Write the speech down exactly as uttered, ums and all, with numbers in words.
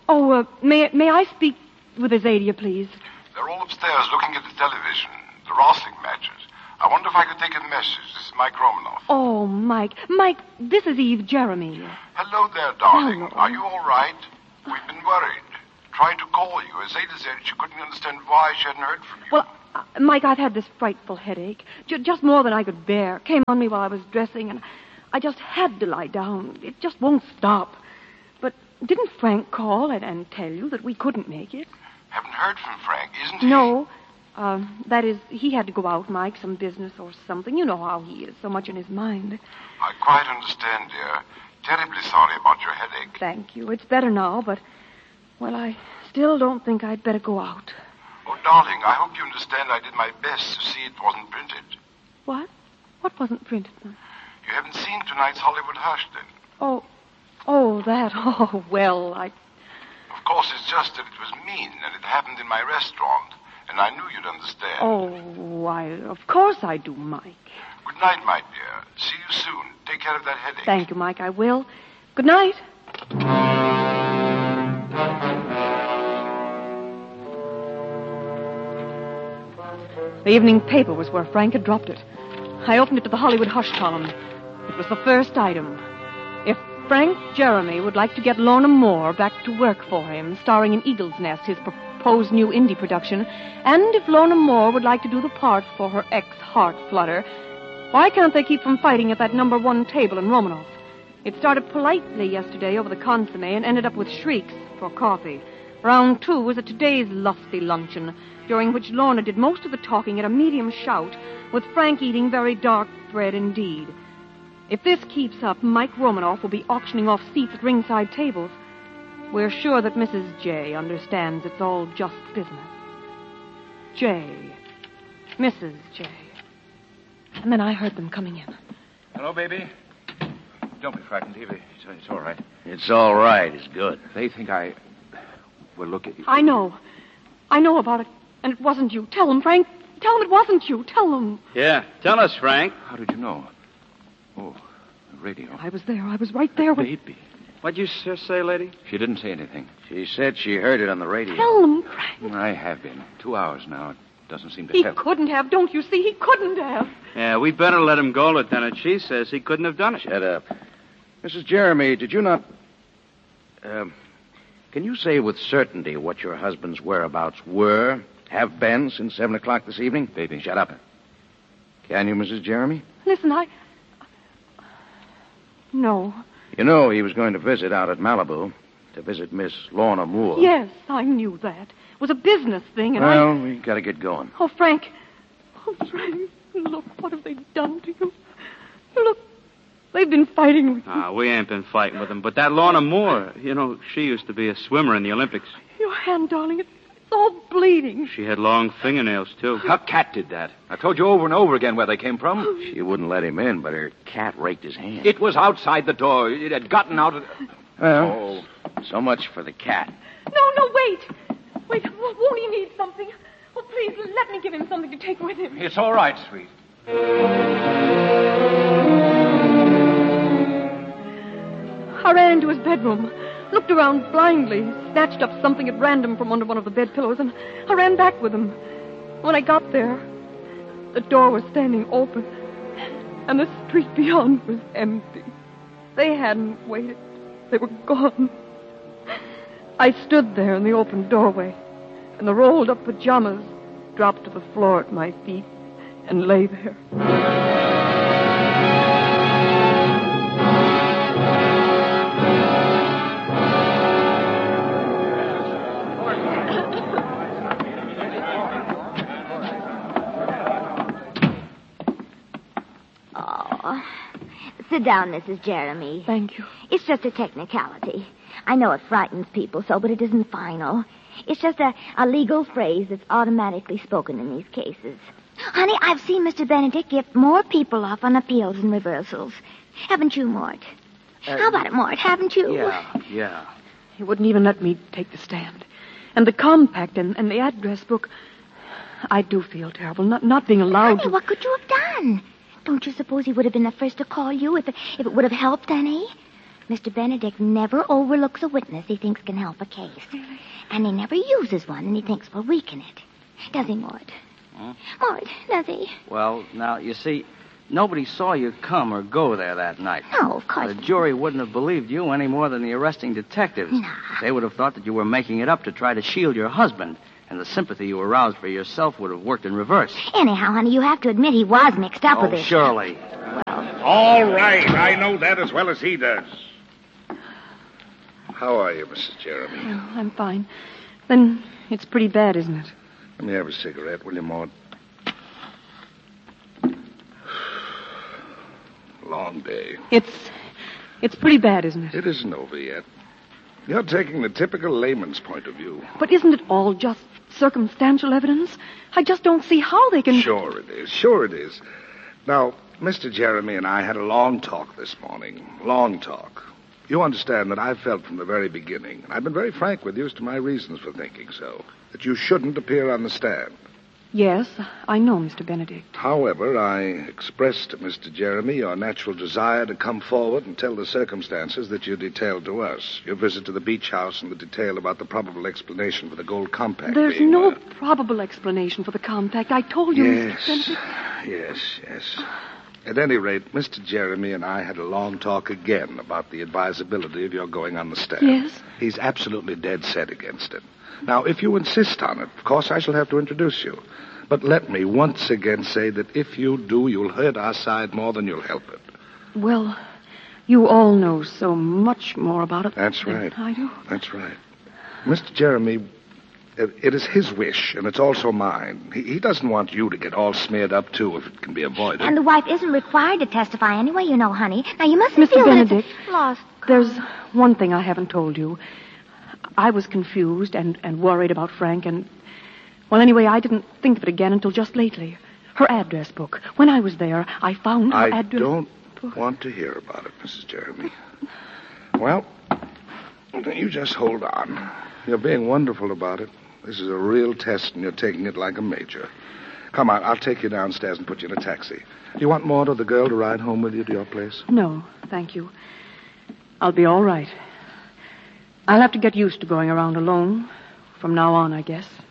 Oh, uh, may, may I speak with Azadia, please? They're all upstairs looking at the television, the wrestling matches. I wonder if I could take a message. This is Mike Romanoff. Oh, Mike. Mike, this is Eve Jeremy. Hello there, darling. Hello. Are you all right? We've been worried. Tried to call you. Azada said she couldn't understand why she hadn't heard from you. Well, uh, Mike, I've had this frightful headache. J- just more than I could bear. Came on me while I was dressing, and I just had to lie down. It just won't stop. But didn't Frank call and, and tell you that we couldn't make it? Haven't heard from Frank, isn't he? No. Uh, that is, he had to go out, Mike, some business or something. You know how he is, so much in his mind. I quite understand, dear. Terribly sorry about your headache. Thank you. It's better now, but, well, I still don't think I'd better go out. Oh, darling, I hope you understand I did my best to see it wasn't printed. What? What wasn't printed, Mike? You haven't seen tonight's Hollywood Hush, then? Oh, oh, that. Oh, well, I... Of course, it's just that it was mean, and it happened in my restaurant. And I knew you'd understand. Oh, I, of course I do, Mike. Good night, my dear. See you soon. Take care of that headache. Thank you, Mike. I will. Good night. The evening paper was where Frank had dropped it. I opened it to the Hollywood Hush column. It was the first item. If Frank Jeremy would like to get Lorna Moore back to work for him, starring in Eagle's Nest, his proposed new indie production, and if Lorna Moore would like to do the part for her ex-Heart Flutter, why can't they keep from fighting at that number one table in Romanoff? It started politely yesterday over the consomme and ended up with shrieks for coffee. Round two was at today's lusty luncheon, during which Lorna did most of the talking at a medium shout, with Frank eating very dark bread indeed. If this keeps up, Mike Romanoff will be auctioning off seats at ringside tables. We're sure that Missus J understands it's all just business. J. Missus J. And then I heard them coming in. Hello, baby. Don't be frightened, Evie. It's, it's all right. It's all right. It's good. They think I... Well, look at you. I know. I know about it. And it wasn't you. Tell them, Frank. Tell them it wasn't you. Tell them. Yeah, tell us, Frank. How did you know? Oh, the radio. I was there. I was right there with... Baby. What'd you s- say, lady? She didn't say anything. She said she heard it on the radio. Tell them, Frank. I have been. Two hours now. It doesn't seem to He help. couldn't have. Don't you see? He couldn't have. Yeah, we better let him go, Lieutenant. She says he couldn't have done it. Shut up. Missus Jeremy, did you not... Um, can you say with certainty what your husband's whereabouts were, have been since seven o'clock this evening? Baby. Shut up. Can you, Missus Jeremy? Listen, I... No. You know he was going to visit out at Malibu, to visit Miss Lorna Moore. Yes, I knew that. It was a business thing, and I... Well, we got to get going. Oh, Frank. Oh, Frank. Look, what have they done to you? Look, they've been fighting with you. Ah, we ain't been fighting with him. But that Lorna Moore, you know, she used to be a swimmer in the Olympics. Your hand, darling, it's, it's all bleeding. She had long fingernails, too. Her cat did that. I told you over and over again where they came from. She wouldn't let him in, but her cat raked his hand. It was outside the door. It had gotten out of... Well, so much for the cat. No, no, wait. Wait, w- won't he need something? Oh, please, let me give him something to take with him. It's all right, sweet. I ran into his bedroom, looked around blindly, snatched up something at random from under one of the bed pillows, and I ran back with him. When I got there, the door was standing open, and the street beyond was empty. They hadn't waited. They were gone. I stood there in the open doorway, and the rolled-up pajamas dropped to the floor at my feet and lay there. Sit down, Missus Jeremy. Thank you. It's just a technicality. I know it frightens people so, but it isn't final. It's just a, a legal phrase that's automatically spoken in these cases. Honey, I've seen Mister Benedict get more people off on appeals and reversals. Haven't you, Mort? Uh, How about it, Mort? Haven't you? Yeah, yeah. He wouldn't even let me take the stand. And the compact and, and the address book, I do feel terrible, not, not being allowed Honey, to... what could you have done? Don't you suppose he would have been the first to call you if it, if it would have helped any? Mister Benedict never overlooks a witness he thinks can help a case. And he never uses one and he thinks will weaken it. Does he, Mort? Huh? Mort, does he? Well, now, you see, nobody saw you come or go there that night. No, of course. The jury wouldn't have believed you any more than the arresting detectives. Nah. They would have thought that you were making it up to try to shield your husband, and the sympathy you aroused for yourself would have worked in reverse. Anyhow, honey, you have to admit he was mixed up Oh, with it. surely. All right, I know that as well as he does. How are you, Missus Jeremy? Oh, I'm fine. Then it's pretty bad, isn't it? Let me have a cigarette, will you, Maud? Long day. It's... It's pretty bad, isn't it? It isn't over yet. You're taking the typical layman's point of view. But isn't it all just circumstantial evidence? I just don't see how they can... Sure it is. Sure it is. Now, Mister Jeremy and I had a long talk this morning. Long talk. You understand that I felt from the very beginning, and I've been very frank with you as to my reasons for thinking so, that you shouldn't appear on the stand. Yes, I know, Mister Benedict. However, I expressed to Mister Jeremy your natural desire to come forward and tell the circumstances that you detailed to us. Your visit to the beach house and the detail about the probable explanation for the gold compact. There's being, no uh, probable explanation for the compact. I told you, Yes, Mister Benedict. yes, yes. At any rate, Mister Jeremy and I had a long talk again about the advisability of your going on the stand. Yes? He's absolutely dead set against it. Now, if you insist on it, of course I shall have to introduce you. But let me once again say that if you do, you'll hurt our side more than you'll help it. Well, you all know so much more about it That's than right. I do. That's right. Mister Jeremy, it, it is his wish, and it's also mine. He, he doesn't want you to get all smeared up, too, if it can be avoided. And the wife isn't required to testify anyway, you know, honey. Now, you mustn't Mister feel that it's Benedict, a lost There's one thing I haven't told you. I was confused and, and worried about Frank, and... Well, anyway, I didn't think of it again until just lately. Her address book. When I was there, I found her I address... don't book. want to hear about it, Missus Jeremy. Well, you just hold on. You're being wonderful about it. This is a real test, and you're taking it like a major. Come on, I'll take you downstairs and put you in a taxi. Do you want Maud or the girl to ride home with you to your place? No, thank you. I'll be all right. I'll have to get used to going around alone. From now on, I guess.